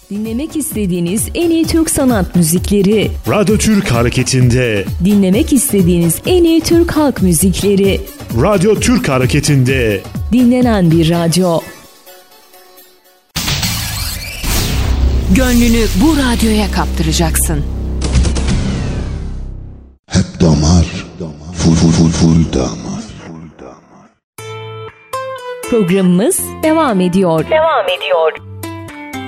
Dinlemek istediğiniz en iyi Türk sanat müzikleri. Radyo Türk Hareketi'nde. Dinlemek istediğiniz en iyi Türk halk müzikleri. Radyo Türk Hareketi'nde. Dinlenen bir radyo. Gönlünü bu radyoya kaptıracaksın. Hep damar, full damar. Programımız devam ediyor.